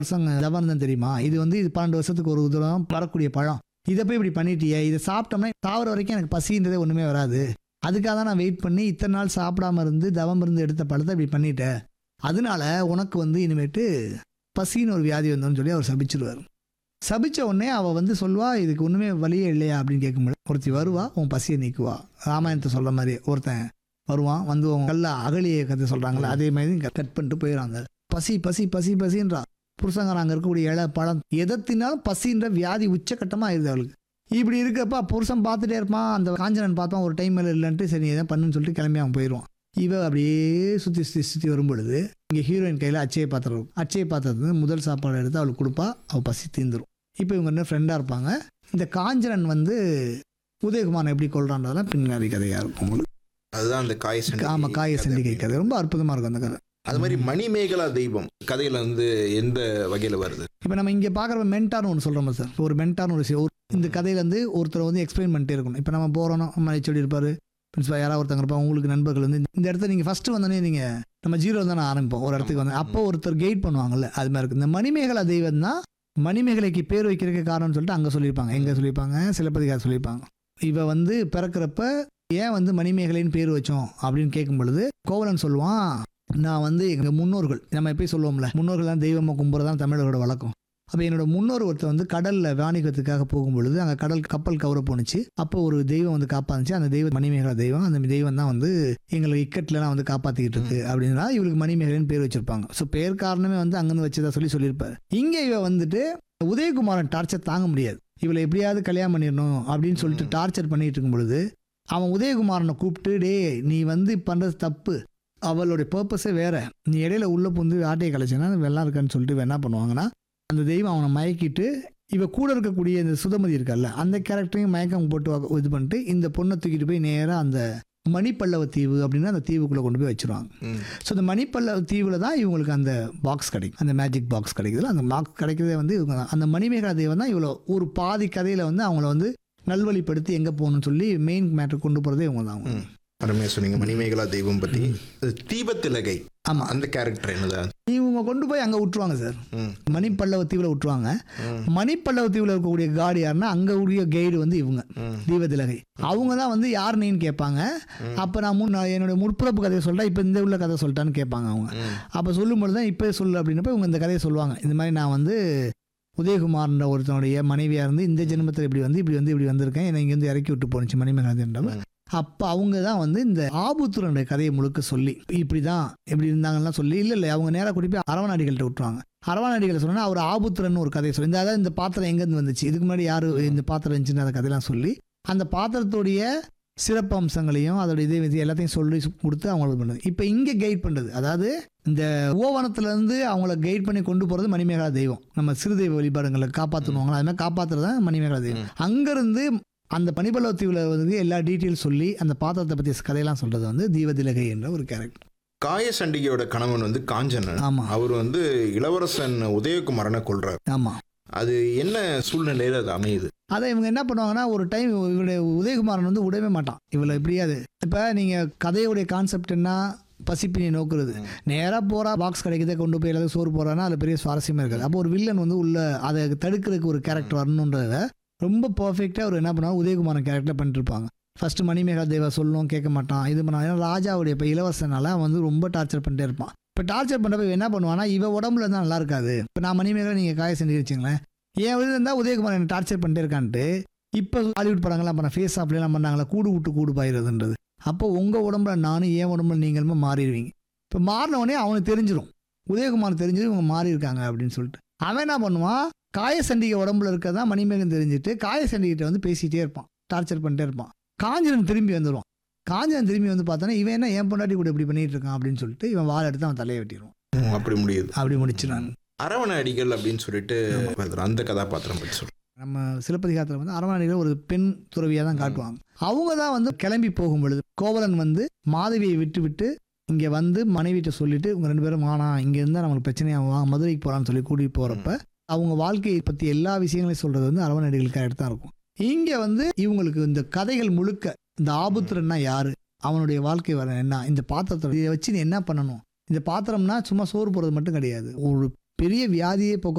பசங்க தவறுதான் தெரியுமா, இது வந்து இது 12 வருஷத்துக்கு ஒரு தூரம் வரக்கூடிய பழம், இதை போய் இப்படி பண்ணிட்டியே, இதை சாப்பிட்டோம்னா சாவர வரைக்கும் எனக்கு பசின்றதே ஒன்றுமே வராது, அதுக்காக தான் நான் வெயிட் பண்ணி இத்தனை நாள் சாப்பிடாம இருந்து தவம் இருந்து எடுத்த பழத்தை இப்படி பண்ணிட்டேன், அதனால உனக்கு வந்து இனிமேட்டு பசின்னு ஒரு வியாதி வந்தோன்னு சொல்லி அவர் சபிச்சிருவார். சபிச்ச உடனே அவள் வந்து சொல்வா, இதுக்கு ஒன்றுமே வழியே இல்லையா அப்படின்னு கேட்கும்போது, ஒருத்தி வருவா உன் பசியை நீக்குவா. ராமாயணத்தை சொல்கிற மாதிரி ஒருத்தன் வருவான், வந்து உன் கல்ல அகலியை கதை சொல்கிறாங்களே அதே மாதிரி கட் பண்ணிட்டு போயிடறாங்க. பசி பசி பசி பசின்றா. புருஷங்க அங்கே இருக்கக்கூடிய இலை பழம் எதை தின்னாலும் பசின்ற வியாதி உச்சக்கட்டமாக ஆயிடுது அவளுக்கு. இப்படி இருக்கப்ப புருஷன் பார்த்துட்டே இருப்பான். அந்த காஞ்சனன் பார்ப்பான், ஒரு டைம் மேலே இல்லைன்ட்டு சரி எதாவது பண்ணுன்னு சொல்லிட்டு கிளம்பி அவன் போயிடுவான். இவ அப்படியே சுற்றி சுற்றி சுற்றி வரும்பொழுது இங்கே ஹீரோயின் கையில் அச்சய பாத்திரம் இருக்கும். அச்சய பாத்திரத்து முதல் சாப்பாடு எடுத்து அவளுக்கு கொடுப்பா, அவள் பசி தீந்துடும். இப்போ இவங்க என்ன ஃப்ரெண்டாக இருப்பாங்க. இந்த காஞ்சனன் வந்து உதயகுமாரன் எப்படி கொள்றான்றதெல்லாம் பின்னாடி கதையாக இருக்கும் உங்களுக்கு. அதுதான் அந்த காய சண்டிகை. ஆமாம், காய சண்டிகை கதை ரொம்ப அற்புதமாக இருக்கும் அந்த கதை. அது மாதிரி மணிமேகலா தெய்வம் கதையில வந்து எந்த வகையில வருது? இப்போ நம்ம இங்கே பார்க்குற மென்டார்னு ஒன்று சொல்கிறோம் சார். ஒரு மென்டார்னு ஒரு இந்த கதையில வந்து ஒருத்தர் வந்து எக்ஸ்பிளைன் பண்ணிட்டே இருக்கணும். இப்போ நம்ம போகிறோம், நம்ம சொல்லி இருப்பாரு பிரின்சிபல் யாராவது ஒருத்தங்க இருப்பாங்க, உங்களுக்கு நண்பர்கள் வந்து இந்த இடத்துல நீங்கள் ஃபஸ்ட்டு வந்தோடனே நீங்கள் நம்ம ஜீரோ தான் ஆரம்பிப்போம் ஒரு இடத்துக்கு வந்து, அப்போ ஒருத்தர் கைட் பண்ணுவாங்கல்ல, அது மாதிரி இருக்குது. இந்த மணிமேகலா தெய்வம் தான் மணிமேகலைக்கு பேர் வைக்கிறதுக்கு காரணம்னு சொல்லிட்டு அங்கே சொல்லியிருப்பாங்க. எங்கே சொல்லியிருப்பாங்க, சிலப்பதிகாரம் சொல்லியிருப்பாங்க. இவ வந்து பிறக்கிறப்ப ஏன் வந்து மணிமேகலைன்னு பேர் வச்சோம் அப்படின்னு கேட்கும் பொழுது கோவலன் சொல்லுவான், நான் வந்து எங்கள் முன்னோர்கள், நம்ம எப்பயும் சொல்லுவோம்ல, முன்னோர்கள் தான் தெய்வமாக கும்புறதான் தமிழரோட வழக்கம். அப்போ என்னோட முன்னோர் ஒருத்தர் வந்து கடலில் வாணிகத்துக்காக போகும்பொழுது அங்கே கடல் கப்பல் கவர போணுச்சு. அப்போ ஒரு தெய்வம் வந்து காப்பாந்துச்சு. அந்த தெய்வம் மணிமேகலா தெய்வம். அந்த தெய்வம் தான் வந்து எங்களை இக்கட்லாம் வந்து காப்பாற்றிக்கிட்டு இருக்கு அப்படின்னா இவளுக்கு மணிமேகலைன்னு பேர் வச்சிருப்பாங்க. ஸோ பேர் காரணமே வந்து அங்கேருந்து வச்சதா சொல்லியிருப்பாரு. இங்கே இவ வந்துட்டு உதயகுமாரன் டார்ச்சர் தாங்க முடியாது, இவளை எப்படியாவது கல்யாணம் பண்ணிடணும் அப்படின்னு சொல்லிட்டு டார்ச்சர் பண்ணிட்டு இருக்கும் பொழுது அவன் உதயகுமாரனை கூப்பிட்டு, டே நீ வந்து பண்ணுறது தப்பு, அவளுடைய பர்பஸே வேற, நீ இடையில உள்ள புந்து ஆட்டையை கலைச்சேன்னா வெள்ளம் இருக்கான்னு சொல்லிட்டு என்ன பண்ணுவாங்கன்னா அந்த தெய்வம் அவனை மயக்கிட்டு இவ கூட இருக்கக்கூடிய இந்த சுதமதி இருக்கல்ல அந்த கேரக்டரையும் மயக்கம் போட்டு இது பண்ணிட்டு இந்த பொண்ணை தூக்கிட்டு போய் நேராக அந்த மணிப்பல்லவ தீவு அப்படின்னா அந்த தீவுக்குள்ளே கொண்டு போய் வச்சிருவாங்க. ஸோ இந்த மணிப்பல்லவ தீவில் தான் இவங்களுக்கு அந்த பாக்ஸ் கிடைக்கும், அந்த மேஜிக் பாக்ஸ் கிடைக்குதுல, அந்த பாக்ஸ் கிடைக்கிறதே வந்து இவங்க தான். அந்த மணிமேகலா தெய்வம் தான் இவ்வளோ ஒரு பாதி கதையில் வந்து அவங்கள வந்து நல்வழிப்படுத்தி எங்கே போகணும்னு சொல்லி மெயின் மேட்டர் கொண்டு போகிறதே இவங்க தான். அவங்க அருமையாக சொன்னீங்க மணிமேகலா தெய்வம் பற்றி. தீபத்திலகை, ஆமாம், அந்த கேரக்டர் என்னதான் இவங்க கொண்டு போய் அங்கே விட்டுருவாங்க சார், மணிப்பல்லவ தீவில் விட்டுருவாங்க. மணிப்பல்லவ தீவில் இருக்கக்கூடிய காடு யாருன்னா அங்கே உரிய கைடு வந்து இவங்க தீபத்திலகை. அவங்க தான் வந்து யார் நீன்னு கேட்பாங்க. அப்போ நான் என்னோட முற்பிறப்பு கதையை சொல்கிறேன், இப்போ இந்த உள்ள கதை சொல்லிட்டான்னு கேட்பாங்க அவங்க. அப்போ சொல்லும்போது தான் இப்போ சொல்லு அப்படின்னப்ப இவங்க இந்த கதையை சொல்லுவாங்க. இந்த மாதிரி நான் வந்து உதயகுமார்ன்ற ஒருத்தனுடைய மனைவியாக இருந்து இந்த ஜென்மத்தில் இப்படி வந்திருக்கேன், என்னை இங்கேருந்து இறக்கி விட்டு போனுச்சு மணிமேகலா. அப்போ அவங்க தான் வந்து இந்த ஆபுத்திரனுடைய கதையை முழுக்க சொல்லி இப்படி இருந்தாங்கலாம் சொல்லி இல்லை அவங்க நேராக கூட்டி போய் அரவணாடிகள்கிட்ட விட்டுருவாங்க. அரவணாடிகளை சொன்னால் அவர் ஆபுத்திரன் ஒரு கதையை சொல்லி, அதாவது இந்த பாத்திரம் எங்கேருந்து வந்துச்சு, இதுக்கு முன்னாடி யார் இந்த பாத்திரம் இருந்துச்சுன்னு அந்த கதையெல்லாம் சொல்லி அந்த பாத்திரத்துடைய சிறப்பு அம்சங்களையும் அதோட இது எல்லாத்தையும் சொல்லி கொடுத்து அவங்களுக்கு பண்ணுது. இப்போ இங்கே கைட் பண்ணுறது, அதாவது இந்த ஓவனத்துலேருந்து அவங்கள கைட் பண்ணி கொண்டு போகிறது மணிமேகலா தெய்வம். நம்ம சிறுதெய்வ வழிபாடுகளை காப்பாற்றணுவாங்களா, அது மாதிரி காப்பாற்றுறது தான் மணிமேகலா தெய்வம். அங்கேருந்து அந்த பனிப்பல்லவ தீவில் வந்து எல்லா டீட்டெயில்ஸ் சொல்லி அந்த பாத்திரத்தை பற்றி கதையெல்லாம் சொல்கிறது வந்து தீபத்திலகை என்ற ஒரு கேரக்டர். காய சண்டிகையோட கணவன் வந்து காஞ்சனன். ஆமாம், அவர் வந்து இளவரசன் உதயகுமாரனை கொள்றார். ஆமாம், அது என்ன சூழ்நிலையில் அது அமையுது? அதை இவங்க என்ன பண்ணுவாங்கன்னா ஒரு டைம் இவருடைய உதயகுமாரன் வந்து விடவே மாட்டான் இவளை எப்படியாது. இப்போ நீங்கள் கதையுடைய கான்செப்ட் என்ன, பசிப்பினை நோக்குறது, நேராக போகிறா பாக்ஸ் கிடைக்கிறத கொண்டு போய் எல்லாத்தையும் சோறு போகிறான்னா அதில் பெரிய சுவாரஸ்யமாக இருக்காது. அப்போ ஒரு வில்லன் வந்து உள்ள அதை தடுக்கிறதுக்கு ஒரு கேரக்டர் வரணுன்றத ரொம்ப பர்ஃபெக்டாக அவர் என்ன பண்ணுவாங்க, உதயகுமாரன் கேரக்டர் பண்ணிட்டுருப்பாங்க. ஃபஸ்ட்டு மணிமேகலா தேவா சொல்லணும் கேட்க மாட்டான், இது பண்ணான். ஏன்னா ராஜாவுடைய இப்போ இளவரசனால வந்து ரொம்ப டார்ச்சர் பண்ணிட்டே இருப்பான். இப்போ டார்ச்சர் பண்ணுறப்ப என்ன பண்ணுவான்னா இவ உடம்புல இருந்தால் நல்லா இருக்காது. இப்போ நான் மணிமேகலா நீங்கள் காய செஞ்சு வச்சுங்களேன், என் விழுந்து இருந்தால் உதயகுமார் என்ன டார்ச்சர் பண்ணிட்டே இருக்கான்ட்டு இப்போ ஹாலிவுட் படங்கள்லாம் பண்ண ஃபேஸ் ஆஃப்லாம் பண்ணாங்களா, கூடு விட்டு கூடு பாயிருதுன்றது. அப்போ உங்கள் உடம்புல நானும் என் உடம்புல நீங்களுமே மாறிடுவீங்க. இப்போ மாறினவொடனே அவனுக்கு தெரிஞ்சிடும், உதயகுமார் தெரிஞ்சிடும் இவங்க மாறி இருக்காங்க அப்படின்னு சொல்லிட்டு. அவன் என்ன பண்ணுவான், காய சண்டிகை உடம்புல இருக்கதான் மணிமேகன் தெரிஞ்சுட்டு காய சண்டிகிட்ட வந்து பேசிகிட்டே இருப்பான், டார்ச்சர் பண்ணிட்டே இருப்பான். காஞ்சனன் திரும்பி வந்துடுவான். காஞ்சனன் திரும்பி வந்து பார்த்தோன்னா இவன் என்ன என் பொண்டாட்டி கூட இப்படி பண்ணிட்டு இருக்கான் அப்படின்னு சொல்லிட்டு இவன் வாழை எடுத்து அவன் தலையை வெட்டிடுவான். அப்படி முடியுது, அப்படி முடிச்சிடான். அரவணாடிகள் அப்படின்னு சொல்லிட்டு அந்த கதாபாத்திரம் பற்றி சொல்லுவோம். நம்ம சிலப்பதிகாரத்தில் வந்து அரவணாடிகள் ஒரு பெண் துறவியாக தான் காட்டுவாங்க. அவங்க தான் வந்து கிளம்பி போகும் பொழுது கோவலன் வந்து மாதவியை விட்டு இங்கே வந்து மனைவிட்ட சொல்லிட்டு இவங்க 2 பேரும் இங்கே இருந்தால் நம்மளுக்கு பிரச்சனையாக மதுரைக்கு போகலான்னு சொல்லி கூட்டிகிட்டு போகிறப்ப அவங்க வாழ்க்கையை பற்றி எல்லா விஷயங்களையும் சொல்கிறது வந்து அரவணாடிகளுக்காக தான் இருக்கும். இங்கே வந்து இவங்களுக்கு இந்த கதைகள் முழுக்க இந்த ஆபுத்திரன்னா யாரு, அவனுடைய வாழ்க்கை வர என்ன, இந்த பாத்திரத்தை இதை வச்சு நீ என்ன பண்ணணும், இந்த பாத்திரம்னா சும்மா சோறு போடுறது மட்டும் கிடையாது, ஒரு பெரிய வியாதியே போக்க